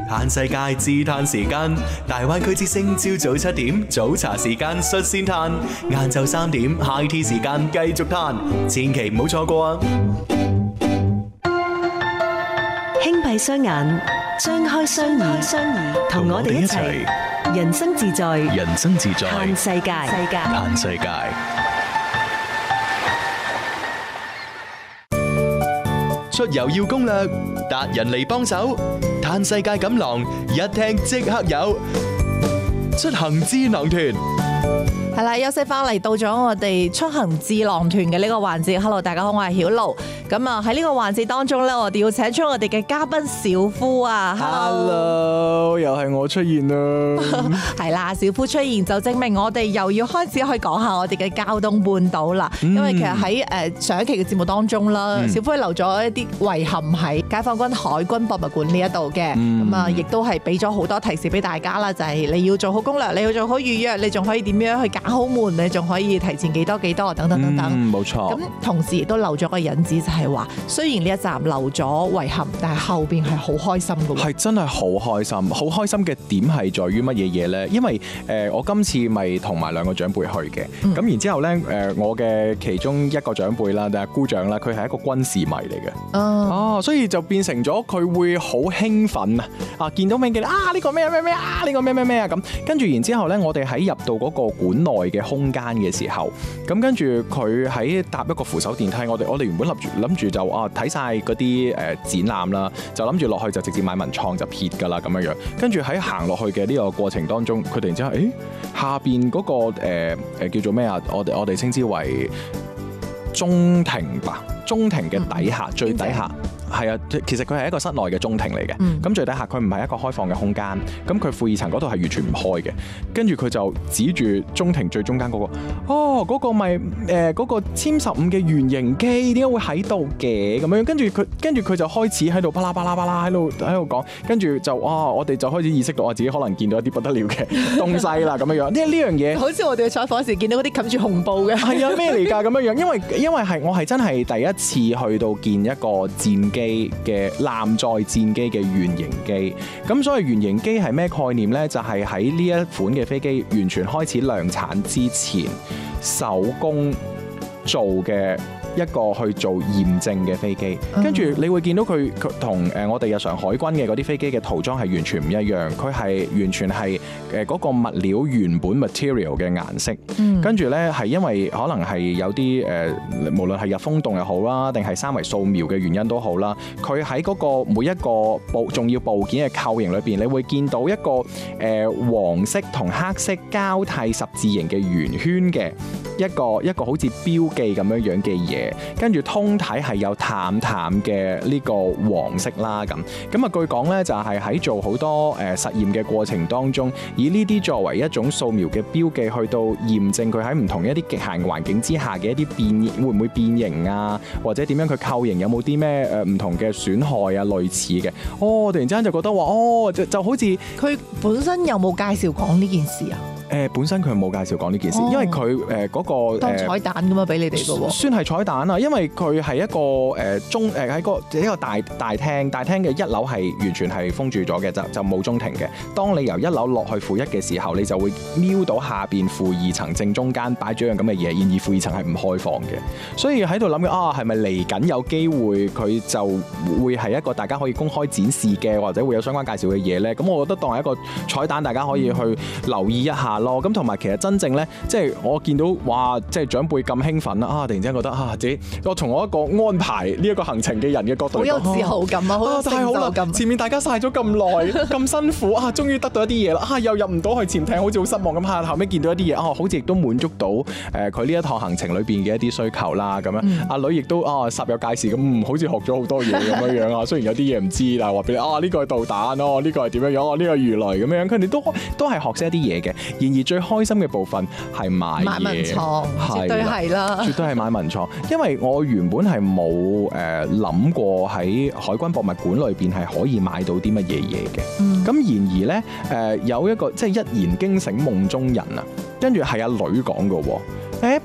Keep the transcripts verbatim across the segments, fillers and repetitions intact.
嘆世界自嘆時間，大灣區之聲朝早七點早茶時間率先嘆，晏晝三點 high tea 時間繼續嘆，千祈唔好錯過啊！ 輕閉雙眼，張開雙耳，同我哋一齊人生自在， 人生自在嘆世界， 嘆世界。出遊要攻略，達人嚟幫手，嘆世界錦囊一聽即刻有，出行智囊團。 係啦，休息翻嚟到咗我哋出行智囊團嘅呢個環節。Hello， 大家好，我係曉露。咁啊喺呢個環節當中咧，我哋要請出我哋嘅嘉賓小夫啊。 Hello， 又係我出現啦。 係啦，小夫出現就證明我哋又要開始去講下我哋嘅交通半島啦。嗯、因為其實喺誒上一期嘅節目當中啦，嗯、小夫留咗一啲遺憾喺解放軍海軍博物館呢一度嘅。咁啊、嗯，亦都係俾咗好多提示俾大家啦，就係、是、你要做好攻略，你要做好預約，你仲可以點樣去揀好門，你仲可以提前幾多幾多等等等等。 嗯，冇錯。 咁同時亦都留咗個引子，就係話雖然呢一集留咗遺憾，但係後邊係好開心嘅喎。 係真係好開心，好開心嘅點係在於乜嘢嘢咧？因為誒、呃、我今次咪同埋兩個長輩去嘅，咁、嗯、然之後咧誒我嘅其中一個長輩啦，就係姑丈啦，佢係一個軍事迷嚟嘅。哦、啊，所以就變成咗佢會好興奮啊！啊，見到名記啊呢、呢個咩咩咩啊呢、呢個咩咩咩啊咁，跟住然之後咧，我哋喺入到嗰個館內嘅空間嘅時候，咁跟住佢喺搭一個扶手電梯，我哋我哋原本諗住諗住就啊睇晒嗰啲誒展覽啦，就諗住落去就直接買文創就撇㗎啦咁樣樣。跟住喺行落去嘅呢個過程當中，佢突然之間誒下邊嗰、嗰個誒、呃呃、叫做咩啊？我哋我哋稱之為中庭吧，中庭嘅底下、嗯、最底下。係啊，其實佢係一個室內嘅中庭嚟嘅，咁、嗯、最底下佢唔係一個開放嘅空間，咁佢負二層嗰度係完全唔開嘅，跟住佢就指住中庭最中間嗰、嗰個，哦嗰、嗰個咪誒嗰個殲十五嘅原型機點解會喺度嘅咁樣，跟住佢跟住佢就開始喺度巴拉巴拉巴拉喺度喺度講，跟住就哇、哦、我哋就開始意識到我自己可能見到一啲不得了嘅東西啦咁樣樣，呢呢樣嘢好似我哋採訪時見到嗰啲冚住紅布嘅，係啊咩嚟㗎咁樣樣，因為因為係我係真係第一次去到見一個戰機嘅艦載戰機嘅原型機，咁所以原型機係咩概念呢？就係喺呢一款嘅飛機完全開始量產之前，手工做嘅一個去做驗證嘅飛機，跟住你會見到佢佢同誒我哋日常海軍嘅嗰啲飛機嘅塗裝係完全唔一樣，佢係完全係誒嗰個物料原本 material 嘅顏色，嗯、跟住咧係因為可能係有啲誒、呃，無論係入風洞又好啦，定係三維掃描嘅原因都好啦，佢喺嗰個每一個部重要部件嘅構型裏邊，你會見到一個誒、呃、黃色同黑色交替十字形嘅圓圈嘅一個一個好似標記咁樣樣嘅嘢。跟住通體係有淡淡嘅呢個黃色啦，咁咁啊據講咧就係喺做好多誒實驗嘅過程當中，以呢啲作為一種掃描嘅標記，去到驗證佢喺唔同一啲極限環境之下嘅一啲變會唔會變形啊，或者點樣佢構型有冇啲咩誒唔同嘅損害啊類似嘅。哦，突然之間就覺得話哦就就好似佢本身有冇介紹講呢件事啊？ 誒、呃、本身佢冇介紹講呢件事，哦、因為佢誒嗰個當彩蛋咁樣俾你哋嘅喎， 算係彩蛋啊！因為佢係一個誒、呃、中誒喺個一個大大廳，大廳嘅一樓係完全係封住咗嘅，就就冇中庭嘅。當你由一樓落去負一嘅時候，你就會瞄到下邊負二層正中間擺咗樣咁嘅嘢，然而負二層係唔開放嘅。所以喺度諗緊啊，係咪嚟緊有機會佢就會係一個大家可以公開展示嘅，或者會有相關介紹嘅嘢咧？咁我覺得當係一個彩蛋，大家可以去留意一下。咁同埋其實真正咧，即係我見到哇，即係長輩咁興奮啦啊！突然之間覺得啊，自己我從我一個安排呢一個行程嘅人嘅角度， 好有自豪感啊，好有成就感。 前面大家晒咗咁耐，咁辛苦啊，終於得到一啲嘢啦啊！又入唔到去潛艇，好似好失望咁嚇。後尾見到一啲嘢啊，好似亦都滿足到誒佢呢一趟行程裏邊嘅一啲需求啦。咁樣阿、嗯、女亦都啊煞有介事咁、嗯，好似學咗好多嘢咁樣樣啊。雖然有啲嘢唔知，但係話俾你啊，呢個係導彈哦，呢個係點樣樣哦，呢個係魚雷咁樣，佢哋都都係學識一啲嘢嘅。然而最開心嘅部分係買嘢， 買文創，絕對係啦， 絕對係買文創。因為我原本係冇誒諗過喺海軍博物館裏邊係可以買到啲乜嘢嘢嘅。咁、嗯、然而咧誒、呃、有一個即係一言驚醒夢中人啊，跟住係阿女講嘅喎。誒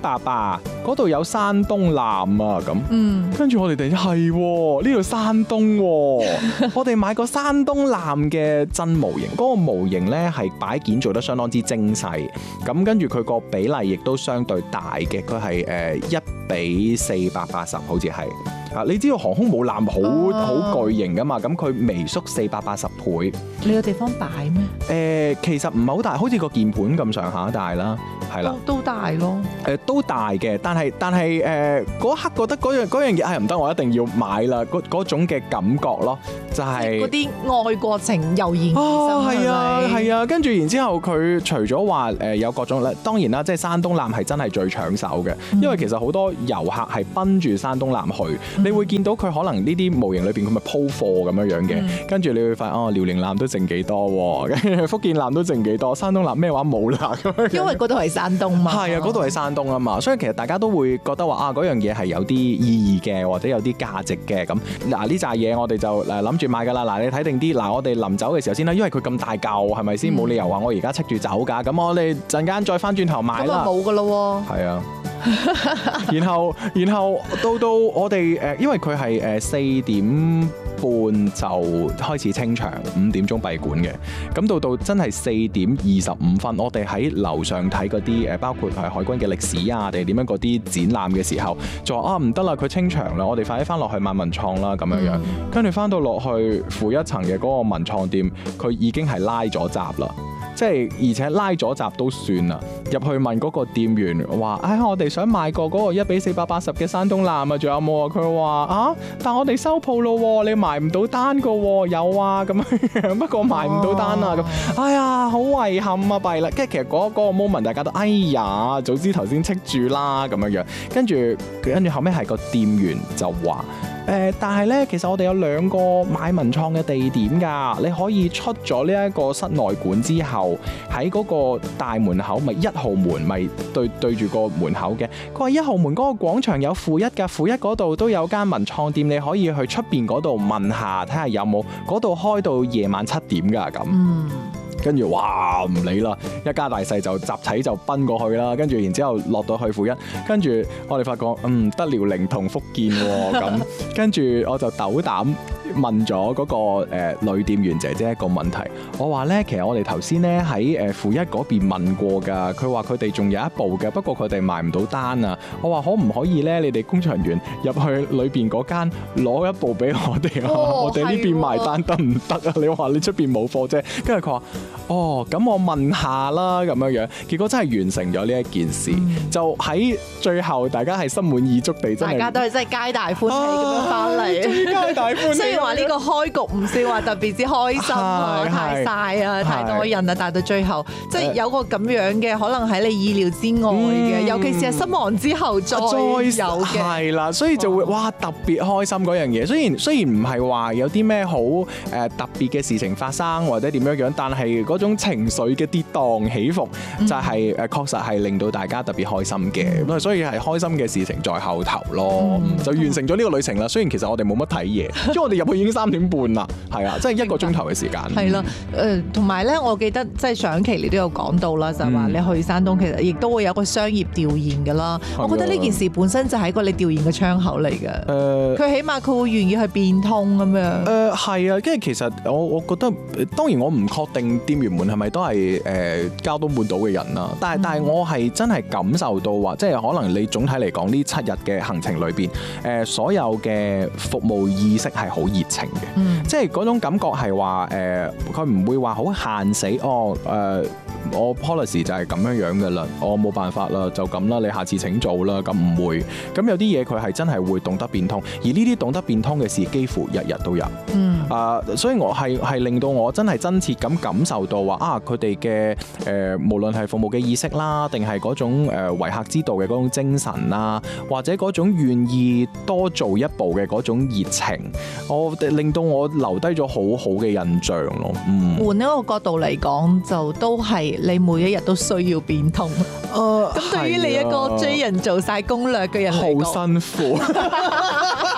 爸爸嗰度有山東艦啊咁。 嗯， 跟住我哋哋係喎，呢度山東喎，我哋買個山東艦嘅真模型，嗰、嗰個模型呢係擺件做得相當之精細，咁跟住佢個比例亦都相對大嘅，佢係誒一比四百八十，好似係。啊！你知道航空母艦好好巨型噶嘛？咁佢微縮四百八十倍。 你有地方擺咩？ 誒、呃，其實唔係好大，好似個鍵盤咁上下大啦，係啦。 都大咯。誒、 呃，都大嘅，但係但係誒嗰刻覺得嗰樣嗰樣嘢係唔得，我一定要買啦。嗰嗰種嘅感覺咯，就係嗰啲愛國情油然而生。 係啊係係啊，跟住然之後佢除咗話誒有各種咧，當然啦，即係山東艦係真係最搶手嘅， 嗯、 因為其實好多遊客係奔住山東艦去。你會見到佢可能呢啲模型裏邊佢咪鋪貨咁樣樣嘅，跟住、嗯、你會發現哦，遼寧艦都剩幾多，跟住福建艦都剩幾多，山東艦咩話冇啦咁樣。因為嗰度係山東嘛， 係啊，嗰度係山東啊嘛，所以其實大家都會覺得話啊，嗰樣嘢係有啲意義嘅，或者有啲價值嘅咁。嗱呢扎嘢我哋就誒諗住買㗎啦。嗱你睇定啲，嗱我哋臨走嘅時候先啦，因為佢咁大嚿係咪先？冇、嗯、理由話我而家戚住走㗎。咁我哋陣間再翻轉頭買啦。 冇㗎咯喎。係啊。然後，然後到到我哋誒，因為佢係誒四點半就開始清場，五點鐘閉館嘅。咁到到真係四點二十五分，我哋喺樓上睇嗰啲誒，包括係海軍嘅歷史啊，定係點樣嗰啲展覽嘅時候，就話啊唔得啦，佢清場啦，我哋快啲翻落去買文創啦咁樣樣。跟住翻到落去負一層嘅嗰個文創店，佢已經係拉咗閘啦。即係而且拉咗閘都算啦，入去問嗰個店員話：唉、哎，我哋想買個嗰個一比四百八十嘅山東艦啊，仲有冇啊？佢話啊，但我哋收鋪咯，你埋唔到單噶，有啊咁樣，不過埋唔到單啊咁，哦、哎呀，好遺憾啊，弊啦！跟住其實嗰嗰個 moment 大家都哎呀，早知頭先戚住啦咁樣樣，跟住跟住後尾係個店員就話。誒、呃，但係咧，其實我哋有兩個買文創嘅地點㗎，你可以出咗呢一個室內館之後，喺嗰個大門口，咪一號門咪對對住個門口嘅。佢話一號門嗰個廣場有負一㗎，負一嗰度都有間文創店，你可以去出邊嗰度問下，睇下有冇，嗰度開到夜晚七點㗎咁。嗯。跟住哇唔理啦，一家大細就集體就奔過去啦。跟住然之後落到去負一，跟住我哋發覺嗯得遼寧同福建喎咁，跟住我就斗膽問咗嗰個誒女店員姐姐一個問題。我話咧，其實我哋頭先咧喺誒負一嗰邊問過㗎，佢話佢哋仲有一部嘅，不過佢哋賣唔到單啊。我話可唔可以咧，你哋工場員入去裏邊嗰間攞一部俾我哋啊？哦、我哋呢邊賣單得唔得啊？你話你出邊冇貨啫，跟住佢話。哦，咁我問下啦，咁樣樣，結果真係完成咗呢一件事，嗯、就喺最後大家係心滿意足地，真係大家都係真係皆大歡喜咁樣翻嚟，皆大歡喜。雖然話呢個開局唔算話特別之開心啊，太晒啊，太多人啊，但係到最後即係有個咁樣嘅，可能喺你意料之外嘅，嗯、尤其是係失望之後再有嘅，係啦，所以就會哇特別開心嗰樣嘢。雖然雖然唔係話有啲咩好誒特別嘅事情發生或者點樣樣，但係嗰種情緒嘅跌宕起伏，嗯、就係誒確實係令到大家特別開心嘅，咁、嗯、所以係開心嘅事情在後頭咯，嗯、就完成咗呢個旅程啦。雖然其實我哋冇乜睇嘢，因為我哋入去已經三點半啦，係啊，即係一個鐘頭嘅時間。係啦，誒同埋咧，我記得即係上期你都有講到啦，就係話你去山東其實亦都會有個商業調研㗎啦。嗯、我覺得呢件事本身就係一個你調研嘅窗口嚟嘅。誒、呃，佢起碼佢會願意去變通咁樣。誒係啊，跟住其實我我覺得，當然我唔確定店員們係咪都係誒交通半島嘅人啦，但係、嗯、但係我係真係感受到話，即係可能你總體嚟講呢七日嘅行程裏邊，誒、呃、所有嘅服務意識係好熱情嘅，嗯、即係嗰種感覺係話誒，佢、呃、唔會話好限死哦誒。呃我 policy 就係咁樣樣嘅啦，我冇辦法啦，就咁啦，你下次請做啦，咁唔會。咁有啲嘢佢係真係會懂得變通，而呢啲懂得變通嘅事幾乎日日都有。嗯。啊、呃，所以我係係令到我真係真切咁感受到話啊，佢哋嘅誒無論係服務嘅意識啦，定係嗰種誒為客之道嘅嗰種精神啦，或者嗰種願意多做一步嘅嗰種熱情，我令到我留低咗好好嘅印象咯。嗯。換一個角度嚟講，就都係。你每一日都需要變通，咁、呃、對於你一個追人做晒攻略嘅人嚟講，好辛苦。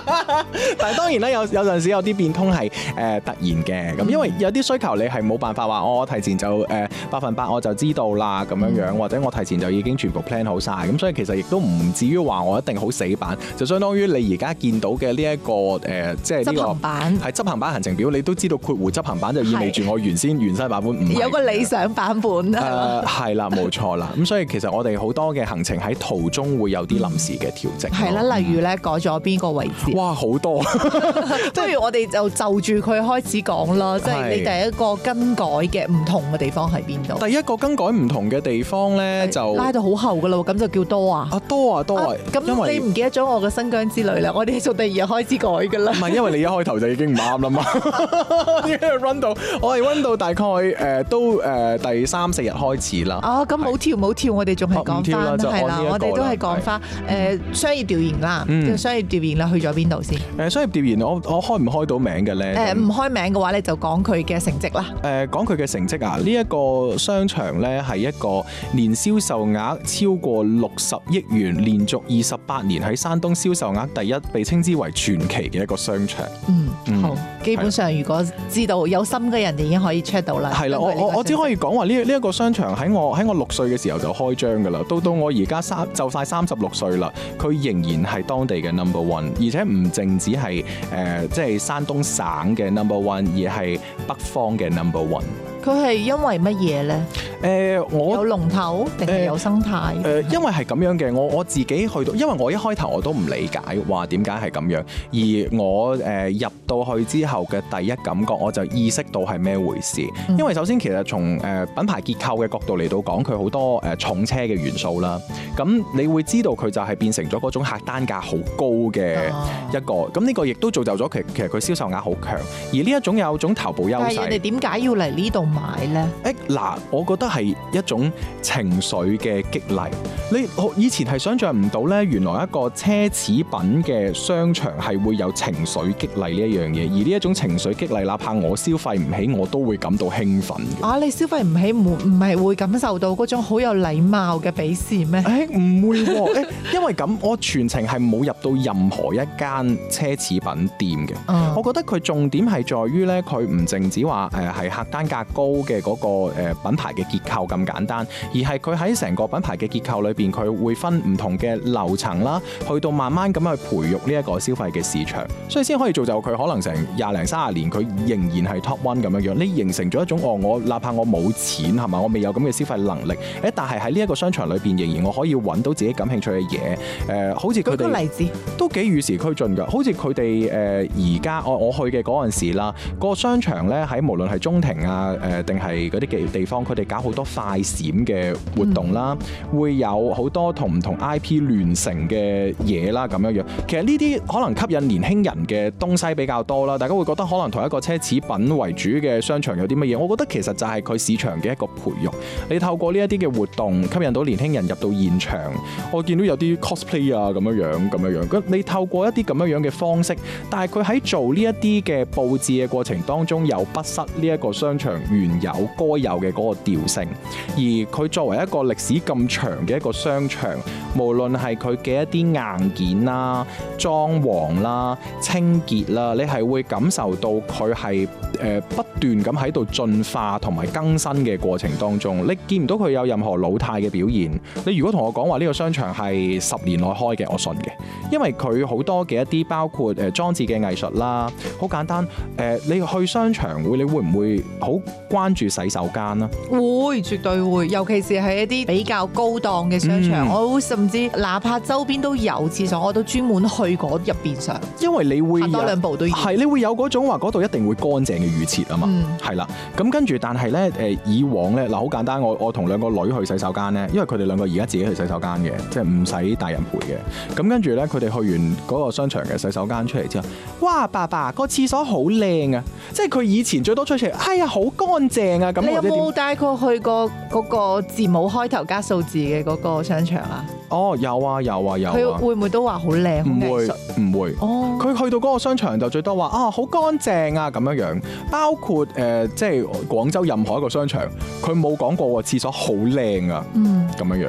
但係當然啦，有有陣時有啲變通係誒、呃、突然嘅，咁因為有啲需求你係冇辦法話我提前就誒、呃、百分百我就知道啦咁樣樣，嗯、或者我提前就已經全部 plan 好晒，咁所以其實亦都唔至於話我一定好死板，就相當於你而家見到嘅呢一個誒、呃、即係呢、這個執行版係執行版行程表，你都知道括弧執行版就意味住我原先原生版本唔係有個理想版本啊， 誒係啦，冇錯啦，咁所以其實我哋好多嘅行程喺途中會有啲臨時嘅調整， 係啦，例如咧改咗邊個位置， 哇好多， 不如我哋就就住佢開始講啦，即係你第一個更改嘅唔同嘅地方喺邊度？ 第一個更改唔同嘅地方咧就拉到好後噶啦，咁就叫多啊， 啊多啊多啊， 咁你唔記得咗我嘅新疆之旅啦？我哋從第二日開始改噶啦， 唔係因為你一開頭就已經唔啱啦嘛，已經 run 到我係 run 到大概誒、呃、都誒、呃、第三四日開始啦。 哦，咁冇跳冇跳，我哋仲係講翻係啦，我哋都係講翻誒商業調研啦，嗯、商業調研啦，去咗邊度先？ 誒商業調研，我我開唔開到名嘅咧？ 誒唔開名嘅話，你就講佢嘅成績啦。 誒講佢嘅成績啊，呢、這、一個商場咧係一個年銷售額超過六十億元，連續二十八年喺山東銷售額第一，被稱之為傳奇嘅一個商場。 嗯， 嗯好，基本上如果知道有心嘅人，就已經可以 check 到啦。 係啦，我我我只可以講話呢呢一個商場喺我喺我六歲嘅時候就開張㗎啦，到到我而家三就快三十六歲啦，佢仍然係當地嘅 number one， 而且唔淨止係誒即係山東省嘅 number one， 而係北方嘅 number one。 佢係因為乜嘢咧？ 誒、呃，我有龍頭定係有生態？誒、 呃呃，因為係咁樣嘅，我我自己去到，因為我一開頭我都唔理解話點解係咁樣，而我誒、呃、入到去之後嘅第一感覺，我就意識到係咩回事。嗯、因為首先其實從誒品牌結構嘅角度嚟到講，佢好多誒重車嘅元素啦。咁你會知道佢就係變成咗嗰種客單價好高嘅一個。咁呢、啊、個亦都造就咗其其實佢銷售額好強，而呢一種有種頭部優勢。但係人哋點解要嚟呢度買咧？ 誒嗱，我覺得係一種情緒嘅激勵。你以前係想像唔到咧，原來一個奢侈品嘅商場係會有情緒激勵呢一樣嘢，而呢一種情緒激勵，哪怕我消費唔起，我都會感到興奮嘅。啊， 你消費唔起，唔唔係會感受到嗰種好有禮貌嘅鄙視咩？ 誒唔會喎，誒因為咁，我全程係冇入到任何一間奢侈品店嘅。嗯、我覺得佢重點係在於咧，佢唔淨止話誒係客單價高嘅嗰個誒品牌嘅結構咁簡單，而係佢喺成個品牌嘅結構裏邊，佢會分唔同嘅樓層啦，去到慢慢咁去培育呢一個消費嘅市場，所以先可以造就佢可能成廿零三十年，佢仍然係 top one 咁樣樣。你形成咗一種哦，我哪怕我冇錢係嘛，我未有咁嘅消費能力，誒，但係喺呢一個商場裏邊，仍然我可以揾到自己感興趣嘅嘢。誒、呃，好似佢哋舉個例子都幾與時俱進㗎。好似佢哋誒而家我我去嘅嗰陣時啦，個商場咧喺無論係中庭啊誒定係嗰啲嘅地方，佢哋搞好多快閃嘅活動啦，嗯、會有好多同唔同 I P 聯成嘅嘢啦咁樣樣。其實呢啲可能吸引年輕人嘅東西比較多啦，大家會覺得可能同一個奢侈品為主嘅商場有啲乜嘢？我覺得其實就係佢市場嘅一個培育。你透過呢一啲嘅活動吸引到年輕人入到現場，我見到有啲 cosplay 啊咁樣樣咁樣樣。咁你透過一啲咁樣樣嘅方式，但係佢喺做呢一啲嘅佈置嘅過程當中，又不失呢一個商場原有該有嘅嗰個調性。而佢作為一個歷史咁長嘅一個商場，無論係佢嘅一啲硬件啦、裝潢啦、清潔啦，你係會感受到佢係誒不斷咁喺度進化同埋更新嘅過程當中，你見唔到佢有任何老態嘅表現。你如果同我講話呢個商場係十年內開嘅，我信嘅，因為佢好多嘅一啲包括誒裝置嘅藝術啦，好簡單誒，你去商場會，你會唔會好關注洗手間啊？ 會，絕對會，尤其是係一啲比較高檔嘅商場，嗯、我甚至哪怕周邊都有廁所，我都專門去嗰入邊上， 因為你會多兩步都要， 係你會有嗰種話嗰度一定會乾淨嘅預設啊嘛，係啦、嗯，咁跟住但係咧誒以往咧嗱好簡單，我我同兩個女去洗手間咧，因為佢哋兩個而家自己去洗手間嘅，即係唔使大人陪嘅，咁跟住咧佢哋去完嗰個商場嘅洗手間出嚟之後，哇爸爸個廁所好靚啊，即係佢以前最多出嚟，哎呀好乾淨啊咁。 你有冇帶佢去過嗰個字母開頭加數字嘅嗰個商場啊？ 哦，有啊有啊有啊。佢會唔會都話好靚？ 唔會唔會。哦。佢去到嗰個商場就最多話啊好乾淨啊咁樣樣，包括誒、呃、即係廣州任何一個商場，佢冇講過廁所好靚啊。嗯。咁樣樣。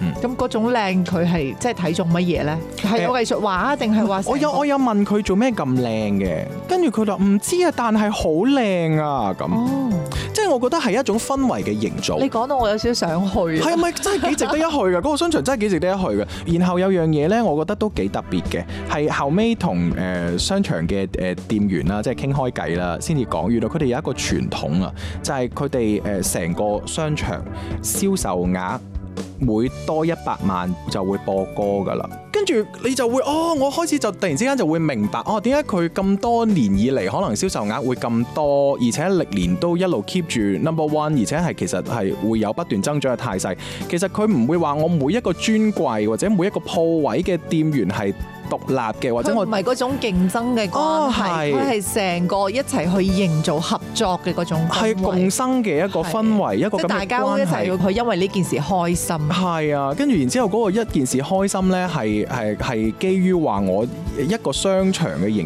咁嗰種靚佢係即係睇中乜嘢咧？係有藝術畫啊，定係話我有我有問佢做咩咁靚嘅，跟住佢就唔知啊，但係好靚啊咁。 哦， 即係我覺得係一種氛圍嘅營造。 你講到我有少少想去。 係咪真係幾值得一去㗎？嗰個商場真係幾值得一去嘅。然後有樣嘢咧，我覺得都幾特別嘅，係後尾同誒商場嘅誒店員啦，即係傾開偈啦，先至講。原來佢哋有一個傳統啊，就係佢哋誒成個商場銷售額每多一百萬就會播歌㗎啦。跟住你就會哦，我開始就突然之間就會明白哦，點解佢咁多年以嚟可能銷售額會咁多，而且歷年都一路 keep 住 number one， 而且係其實係會有不斷增長嘅態勢。其實佢唔會話我每一個專櫃或者每一個鋪位嘅店員係獨立嘅，或者我唔係嗰種競爭嘅關係，佢係成個一齊去營造合作嘅嗰種係共生嘅一個氛圍，一個咁嘅關係。即係大家都一齊要佢因為呢件事開心。 係啊，跟住然之後嗰個一件事開心咧，係係係基於話我一個商場嘅營